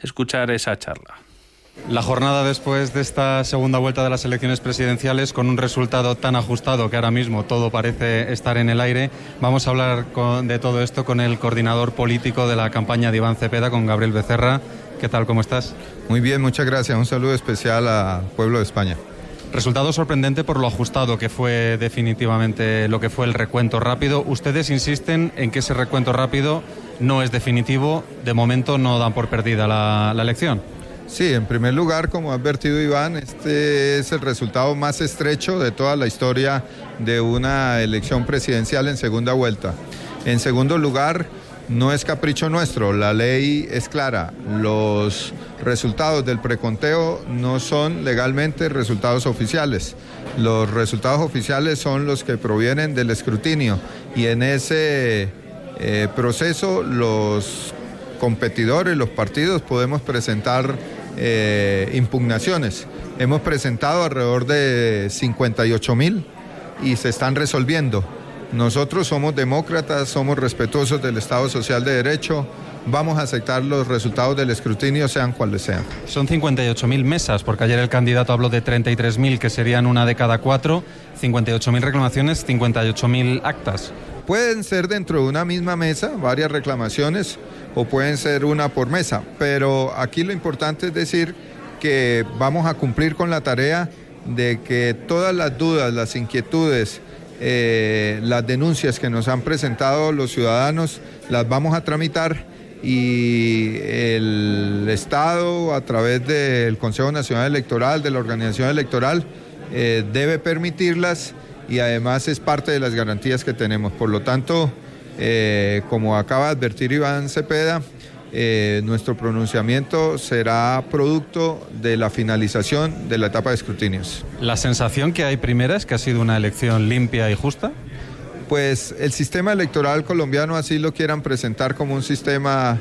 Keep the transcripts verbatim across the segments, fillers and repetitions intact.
escuchar esa charla. La jornada después de esta segunda vuelta de las elecciones presidenciales, con un resultado tan ajustado que ahora mismo todo parece estar en el aire, vamos a hablar con, de todo esto con el coordinador político de la campaña de Iván Cepeda, con Gabriel Becerra. ¿Qué tal? ¿Cómo estás? Muy bien, muchas gracias. Un saludo especial al pueblo de España. Resultado sorprendente por lo ajustado que fue definitivamente lo que fue el recuento rápido. Ustedes insisten en que ese recuento rápido no es definitivo. De momento no dan por perdida la, la elección. Sí, en primer lugar, como ha advertido Iván, este es el resultado más estrecho de toda la historia de una elección presidencial en segunda vuelta. En segundo lugar, no es capricho nuestro, la ley es clara. Los resultados del preconteo no son legalmente resultados oficiales. Los resultados oficiales son los que provienen del escrutinio y en ese eh, proceso los competidores, los partidos, podemos presentar eh, impugnaciones. Hemos presentado alrededor de cincuenta y ocho mil y se están resolviendo. Nosotros somos demócratas, somos respetuosos del Estado Social de Derecho, vamos a aceptar los resultados del escrutinio, sean cuales sean. Son cincuenta y ocho mil mesas, porque ayer el candidato habló de treinta y tres mil, que serían una de cada cuatro, cincuenta y ocho mil reclamaciones, cincuenta y ocho mil actas. Pueden ser dentro de una misma mesa varias reclamaciones o pueden ser una por mesa, pero aquí lo importante es decir que vamos a cumplir con la tarea de que todas las dudas, las inquietudes, eh, las denuncias que nos han presentado los ciudadanos las vamos a tramitar y el Estado, a través del Consejo Nacional Electoral, de la organización electoral, eh, debe permitirlas y además es parte de las garantías que tenemos. Por lo tanto, eh, como acaba de advertir Iván Cepeda, eh, nuestro pronunciamiento será producto de la finalización de la etapa de escrutinios. ¿La sensación que hay primera es que ha sido una elección limpia y justa? Pues el sistema electoral colombiano así lo quieran presentar como un sistema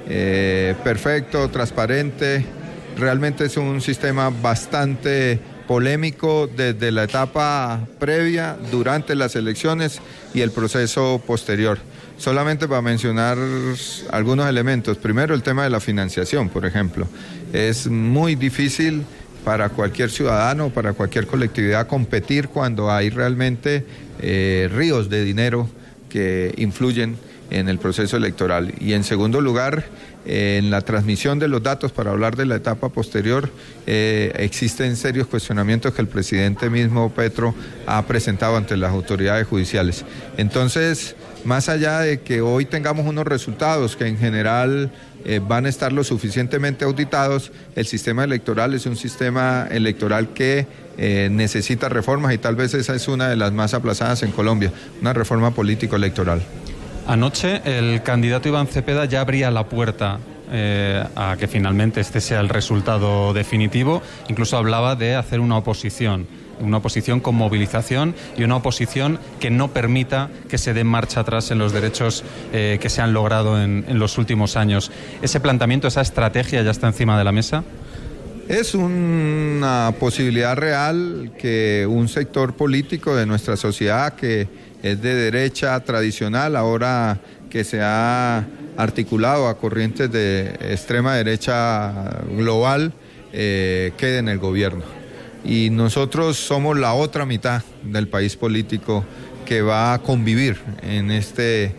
eh, perfecto, transparente. Realmente es un sistema bastante polémico desde la etapa previa, durante las elecciones y el proceso posterior. Solamente para mencionar algunos elementos. Primero, el tema de la financiación, por ejemplo. Es muy difícil para cualquier ciudadano, para cualquier colectividad competir cuando hay realmente eh, ríos de dinero que influyen en el proceso electoral. Y en segundo lugar, eh, en la transmisión de los datos, para hablar de la etapa posterior, eh, existen serios cuestionamientos que el presidente mismo, Petro, ha presentado ante las autoridades judiciales. Entonces, más allá de que hoy tengamos unos resultados que en general eh, van a estar lo suficientemente auditados, el sistema electoral es un sistema electoral que eh, necesita reformas y tal vez esa es una de las más aplazadas en Colombia, una reforma político-electoral. Anoche el candidato Iván Cepeda ya abría la puerta eh, a que finalmente este sea el resultado definitivo. Incluso hablaba de hacer una oposición, una oposición con movilización y una oposición que no permita que se dé marcha atrás en los derechos eh, que se han logrado en, en los últimos años. ¿Ese planteamiento, esa estrategia ya está encima de la mesa? Es una posibilidad real que un sector político de nuestra sociedad que es de derecha tradicional, ahora que se ha articulado a corrientes de extrema derecha global, eh, quede en el gobierno. Y nosotros somos la otra mitad del país político que va a convivir en este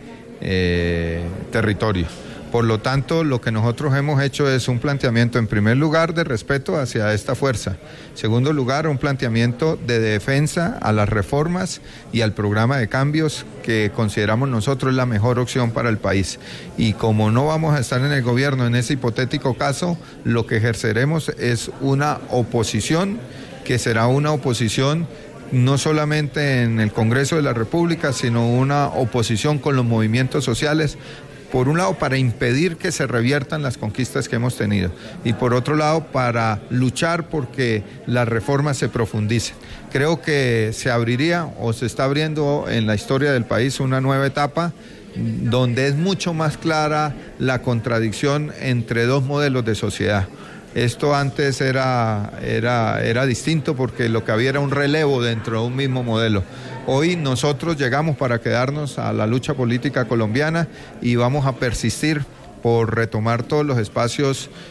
eh, territorio. Por lo tanto, lo que nosotros hemos hecho es un planteamiento, en primer lugar, de respeto hacia esta fuerza. En segundo lugar, un planteamiento de defensa a las reformas y al programa de cambios que consideramos nosotros la mejor opción para el país. Y como no vamos a estar en el gobierno en ese hipotético caso, lo que ejerceremos es una oposición que será una oposición no solamente en el Congreso de la República, sino una oposición con los movimientos sociales, por un lado para impedir que se reviertan las conquistas que hemos tenido y por otro lado para luchar porque las reformas se profundicen. Creo que se abriría o se está abriendo en la historia del país una nueva etapa donde es mucho más clara la contradicción entre dos modelos de sociedad. Esto antes era, era, era distinto porque lo que había era un relevo dentro de un mismo modelo. Hoy nosotros llegamos para quedarnos a la lucha política colombiana y vamos a persistir por retomar todos los espacios